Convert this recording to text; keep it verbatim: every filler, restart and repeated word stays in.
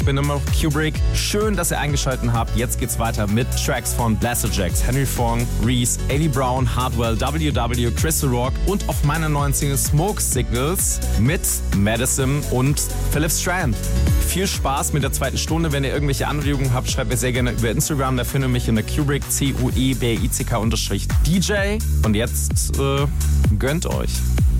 Ich bin immer noch Kubrick. Schön, dass ihr eingeschaltet habt. Jetzt geht's weiter mit Tracks von Blessed Jacks, Henry Fong, Reese, Eddie Brown, Hardwell, W W, Crystal Rock und auf meiner neuen Single Smoke Signals mit Madison und Philip Strand. Viel Spaß mit der zweiten Stunde. Wenn ihr irgendwelche Anregungen habt, schreibt mir sehr gerne über Instagram. Da findet ihr mich in der Kubrick, C U E B I C K D J. Und jetzt äh, gönnt euch.